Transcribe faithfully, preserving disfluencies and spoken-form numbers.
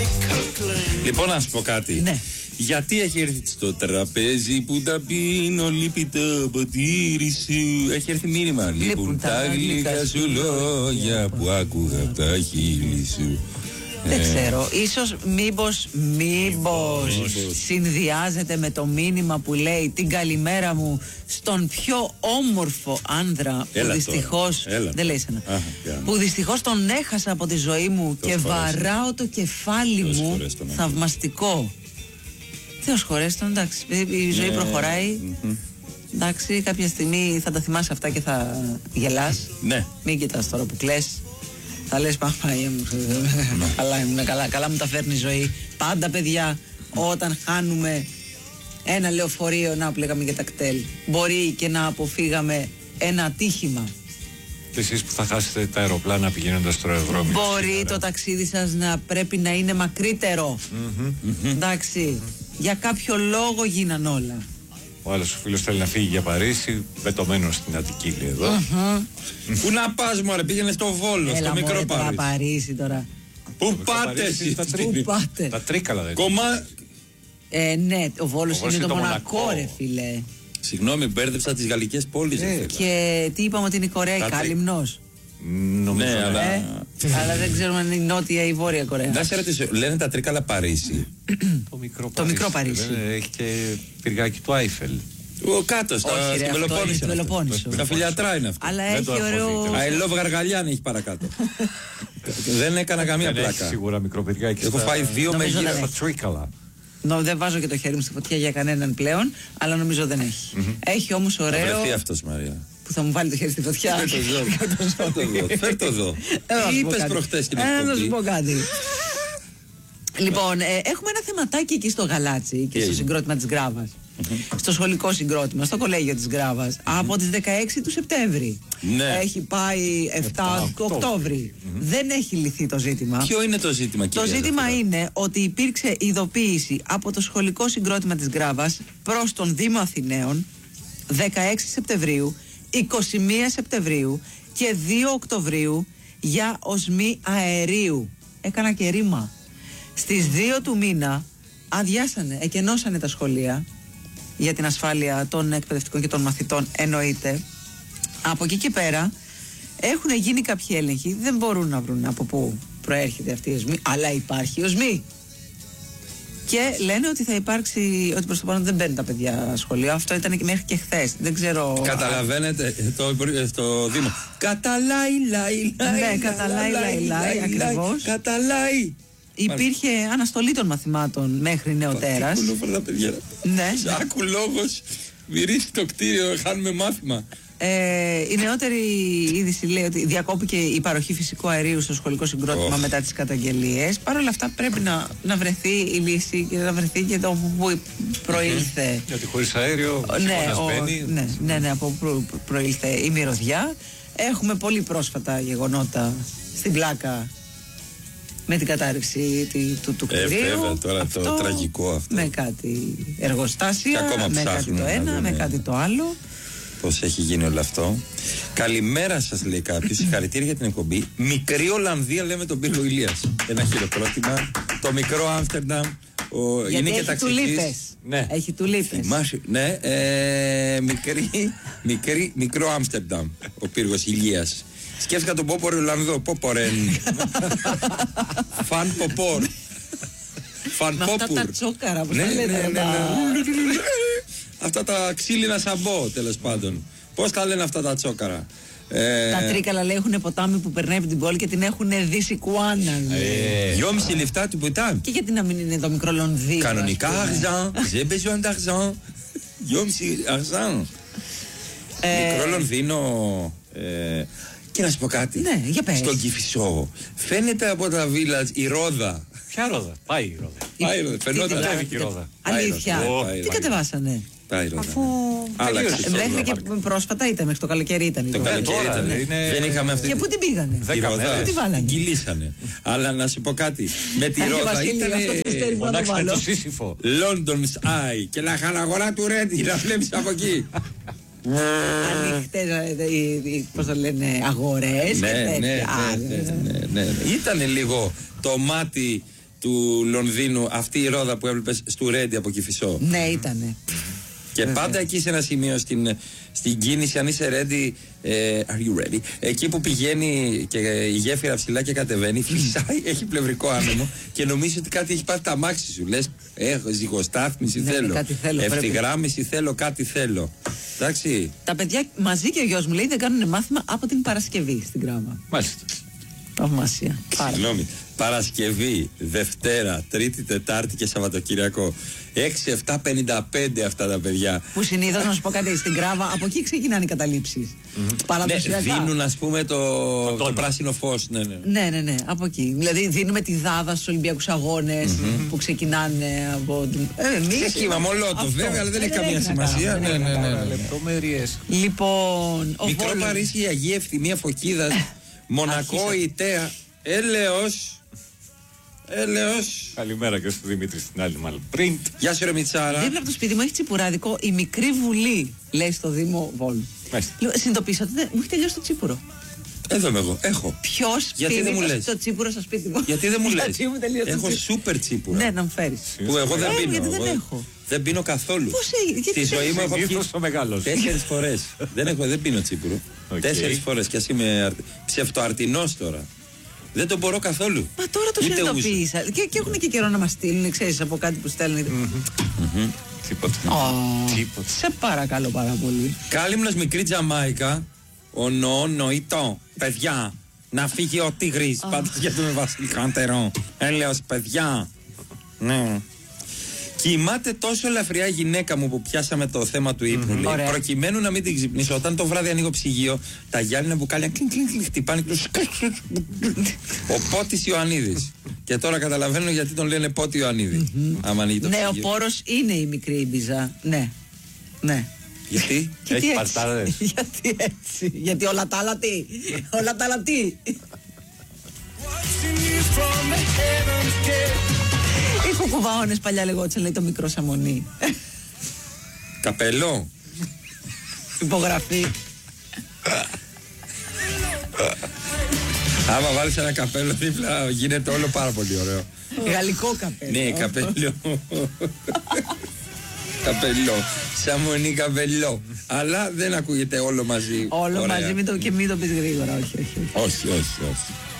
Λοιπόν, να σου πω κάτι. Ναι. Γιατί έχει έρθει στο τραπέζι που τα πίνω, λείπει το ποτήρι σου. Έχει έρθει μήνυμα. Λείπουν τα γλυκά σου λόγια που άκουγα από τα χείλη σου. Δεν ε. ξέρω, ίσως μήπως, μήπως συνδυάζεται με το μήνυμα που λέει την καλημέρα μου στον πιο όμορφο άνδρα. Έλα που δυστυχώς, δεν λέει σένα, Αχ, που δυστυχώς τον έχασα από τη ζωή μου Θεός και χωρέσαι. Βαράω το κεφάλι Θεός μου θαυμαστικό. Θεός χωρέστον, εντάξει, η ζωή ναι. προχωράει. Mm-hmm. Εντάξει, κάποια στιγμή θα τα θυμάσαι αυτά και θα γελάς. Ναι. Μην κοιτάς τώρα που κλαις. Θα λες Παναγία μου, καλά ήμουν, καλά, καλά μου τα φέρνει η ζωή. Πάντα παιδιά, όταν χάνουμε ένα λεωφορείο, να που λέγαμε για τα κτέλ, μπορεί και να αποφύγαμε ένα ατύχημα. Εσείς που θα χάσετε τα αεροπλάνα πηγαίνοντας στο αεροδρόμιο. Μπορεί το ταξίδι σας να πρέπει να είναι μακρύτερο. Mm-hmm. Mm-hmm. Εντάξει, mm-hmm. για κάποιο λόγο γίναν όλα. Ο άλλος ο φίλος θέλει να φύγει για Παρίσι, πετωμένος στην Αττική λέει εδώ. Mm-hmm. Πού να πας μωρέ, πήγαινε στο Βόλο, έλα, στο μικρό Παρίσι. Παρίσι τώρα. Πού πάτε εσείς, τα, τρί... Πού πάτε? τα Τρίκαλα δεν Κομμά... ε, ναι, ο Βόλος είναι, είναι το, το Μονακό, Μονακό ρε φίλε. Συγγνώμη, μπέρδεψα τις γαλλικές πόλεις. Ε, και τι είπαμε ότι είναι η Κορέα, η Κάλυμνος. Νομίζω, ναι, αλλά... Ε, αλλά δεν ξέρουμε αν είναι η Νότια ή η Βόρεια Κορέα. Να σε ρωτήσω, λένε τα Τρίκαλα Παρίσι. το μικρό το μικρό Παρίσι. Έχει και πυργάκι του Άιφελ. Ο κάτω, στα Πελοπόννησο. Τα φιλιατρά είναι αυτό. Αλλά έχει ωραίο. I love Γαργαλιάν έχει παρακάτω. Δεν έκανα καμία πλάκα. Σίγουρα μικρό πυργάκι. Έχω φάει δύο με γύρω στα Τρίκαλα. No, δεν βάζω και το χέρι μου στη φωτιά για κανέναν πλέον, αλλά νομίζω δεν έχει. Mm-hmm. Έχει όμως ωραίο. Θα βρεθεί αυτός, Μαρία. Που θα μου βάλει το χέρι στη φωτιά. Φέρ' το εδώ. Τι είπες προχτές στην εκπομπή? Να σου πω κάτι. Λοιπόν, ε, έχουμε ένα θεματάκι εκεί στο Γαλάτσι και στο συγκρότημα της Γκράβας. Mm-hmm. Στο σχολικό συγκρότημα, στο κολέγιο της Γκράβας. Mm-hmm. Από τις δεκαέξι του Σεπτέμβρη. Ναι. Έχει πάει επτά του Οκτώβρη. Mm-hmm. Δεν έχει λυθεί το ζήτημα. Ποιο είναι το ζήτημα, κυρία? Το ζήτημα Ζαφέρα. Είναι ότι υπήρξε ειδοποίηση από το σχολικό συγκρότημα της Γκράβας προς τον Δήμο Αθηναίων δεκαέξι Σεπτεμβρίου, είκοσι μία Σεπτεμβρίου και δύο Οκτωβρίου για οσμή αερίου. Έκανα και ρήμα. Στις δύο του μήνα αδειάσανε, εκενώσανε τα σχολεία για την ασφάλεια των εκπαιδευτικών και των μαθητών, εννοείται. Από εκεί και πέρα έχουν γίνει κάποιοι έλεγχοι, δεν μπορούν να βρουν από πού προέρχεται αυτή η οσμή, αλλά υπάρχει οσμή. Και λένε ότι θα υπάρξει, ότι προς το παρόν δεν μπαίνουν τα παιδιά σχολείο. Αυτό ήταν και μέχρι και χθες. Δεν ξέρω. Καταλαβαίνετε το, το Δήμο. Καταλάει, λάει, λάει. Ναι, καταλάει, λάει, λάει, ακριβώς. Καταλάει. Υπήρχε αναστολή των μαθημάτων μέχρι νεοτέρας. Άκου παιδιά. Ναι. Άκου λόγος. Μυρίζει το κτίριο, χάνουμε μάθημα. Ε, η νεότερη είδηση λέει ότι διακόπηκε η παροχή φυσικού αερίου στο σχολικό συγκρότημα oh. μετά τις καταγγελίες. Παρ' όλα αυτά πρέπει να, να βρεθεί η λύση και να βρεθεί και το που προήλθε. Mm-hmm. Γιατί χωρίς αέριο ναι, ο, ναι, ναι, ναι, από προ, προήλθε η μυρωδιά. Έχουμε πολύ πρόσφατα γεγονότα στην Πλάκα με την κατάρρευση του, του κτηρίου. Ε, βέβαια, τώρα αυτό, το τραγικό αυτό. Με κάτι εργοστάσια, με κάτι το ένα, με κάτι το άλλο. Πώς έχει γίνει όλο αυτό. Καλημέρα σας, λέει κάποιος. Συγχαρητήρια για την εκπομπή. Μικρή Ολλανδία, λέμε τον Πύργο Ηλίας. Ένα χειροκρότημα. Το μικρό Άμστερνταμ. Ο... Είναι και ταξιτής. Ναι. Έχει τουλίπες. Ναι, ε, μικρή, μικρή, μικρό Άμστερνταμ. Ο Πύργος Ηλίας. Σκέφτηκα τον Πόπορ Ολλανδό. Πόπορεν. Φαν Ποπόρ. Φαν Πόπουρ. Αυτά τα τσόκαρα που ναι, θα ναι, λένε. Ναι, ναι, ναι. Αυτά τα ξύλινα σαμπό, τέλος πάντων. Πώς τα λένε αυτά τα τσόκαρα? Ε... Τα Τρίκαλα λέει έχουν ποτάμι που περνάει από την πόλη και την έχουν δύσει κουάνα. Δυόμιση λεφτά του ποτάμι. Και γιατί να μην είναι το μικρό Λονδίνο? Κανονικά αρζάν. J'ai besoin d'argent. Δυόμιση αρζάν. Μικρό Λονδίνο. Και να σου πω κάτι. Ναι, για πες. Στον Κηφισό φαίνεται από τα βίλατζ η Ρόδα. Ποια Ρόδα? Πάει η Ρόδα. Πάει η Ρόδα. Φαινόταν η Ρόδα. Αλήθεια. Τι κατεβάσανε? Αφού βρέθηκε πρόσφατα, ήταν μέχρι το καλοκαίρι ήταν. Το καλοκαίρι ήταν. Δεν είχαμε αυτή. Και πού την πήγανε? Τη Ρόδα. Πού τη βάλανε? Την κυλήσανε. Αλλά να σου πω κάτι. Με τη Ρόδα ήταν μονάξανε το Σύσυφο. London's Eye και la χαραγορά του Ρέντι. Να βλέπεις από εκεί. Ανοιχτές, πώς το λένε, αγορές. Ναι, ναι, ναι. Ήταν λίγο το μάτι του Λονδίνου, αυτή η ρόδα που έβλεπες στο Ρέντι από Κηφισό. Ναι, ήτανε. Και Βέβαια. πάντα εκεί σε ένα σημείο στην, στην κίνηση, αν είσαι ready, ε, are you ready? Εκεί που πηγαίνει και η γέφυρα ψηλά και κατεβαίνει, φυσάει, έχει πλευρικό άνεμο και νομίζει ότι κάτι έχει πάθει τα αμάξι σου. Λες, έχω ζυγοστάθμιση, ναι, θέλω. θέλω. Ευθυγράμμιση, θέλω, κάτι θέλω. Εντάξει. Τα παιδιά μαζί και ο γιος μου λέει δεν κάνουν μάθημα από την Παρασκευή στην Γράβα. Μάλιστα. Θαυμάσια. Συγγνώμη. Παρασκευή, Δευτέρα, Τρίτη, Τετάρτη και Σαββατοκυριακό. έξι επτά πενήντα πέντε αυτά τα παιδιά. Που συνήθως, να σου πω κάτι, στην Γράβα από εκεί ξεκινάνε οι καταλήψεις. Mm-hmm. Παραδοσιακά. Ναι, δίνουν, ας πούμε, το, το, το πράσινο φως. Ναι ναι. ναι, ναι, ναι, από εκεί. Δηλαδή, δίνουμε τη δάδα στους Ολυμπιακούς Αγώνες mm-hmm. που ξεκινάνε από. Ε, εμείς. Ξεκίμα, μολότο, βέβαια, αλλά δεν έχει καμία σημασία. Ναι, ναι, ναι. Λεπτομέρειες. Λοιπόν. Μικρό Παρίσι, η Αγία Ευθυμία Φωκίδας, Μονακό, η Τέα, έλεος. Έλεος. Καλημέρα και στον Δημήτρη στην άλλη μάλλον. Print. Γεια σου ρε Μιτσάρα. Δίπλα από το σπίτι μου έχει τσιπουράδικο η μικρή βουλή, λέει στο Δήμο Βόλου. Συνειδητοποίησα ότι μου έχει τελειώσει το τσίπουρο. Εδώ είμαι εγώ. Έχω. Ποιος πίνει το τσίπουρο στο σπίτι μου? Γιατί δεν μου λες? Έχω σούπερ τσίπουρο. Ναι, να μου φέρεις. Που εγώ δεν πίνω. Γιατί δεν έχω. Δεν πίνω καθόλου. Πώς έγινε? Στη ζωή μου έχω πιει τέσσερις φορές. Δεν πίνω τσίπουρο. Τέσσερις φορές και ας είμαι ψευτοαρτινός τώρα. Δεν τον μπορώ καθόλου. Μα τώρα το συνειδητοποίησα. Και, και έχουν και καιρό να μας στείλουν, ξέρεις, από κάτι που στέλνουν. Mm-hmm. Τίποτα. Oh, Τίποτα. Σε παρακαλώ πάρα πολύ. Κάλυμνος μικρή Τζαμάικα. Ο νο, νοητό. Παιδιά, να φύγει ο τίγρης. Oh. Πάντως για τον Βασίλη Καντερό. Έλεος, παιδιά. Ναι. Κοιμάται τόσο ελαφριά η γυναίκα μου που πιάσαμε το θέμα του ύπνου, mm-hmm. λέει, προκειμένου να μην την ξυπνήσω. Όταν το βράδυ ανοίγω ψυγείο, τα γυάλινα μπουκάλια κλιν, κλιν, κλιν, χτυπάνε. Ο Πότης Ιωαννίδης. Και τώρα καταλαβαίνω γιατί τον λένε Πότη Ιωαννίδη. Mm-hmm. Άμα ανοίγει το ναι, ψυγείο. Ο πόρος είναι η μικρή Ήμπιζα. Ναι. Ναι. Γιατί? Έχει παρτάρες. Γιατί έτσι? Γιατί όλα τα άλλα τι? Όλα τα άλλα τι? Οι κουκουβαώνες παλιά λεγόντουσαν, λέει, το μικρό Σαμονί. Καπελό. Υπογραφή. Άμα βάλεις ένα καπέλο δίπλα γίνεται όλο πάρα πολύ ωραίο. Γαλλικό καπέλο. Ναι, καπέλο. Καπελό. Σαμονί καπελό. Αλλά δεν ακούγεται όλο μαζί. Όλο ωραία. Μαζί μην το, και μην το πεις γρήγορα. Όχι, όχι. Όχι, όχι, όχι. όχι.